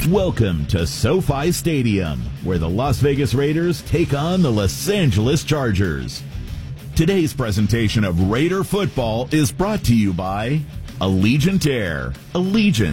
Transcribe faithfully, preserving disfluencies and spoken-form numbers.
Welcome to SoFi Stadium, where the Las Vegas Raiders take on the Los Angeles Chargers. Today's presentation of Raider football is brought to you by Allegiant Air. Allegiant.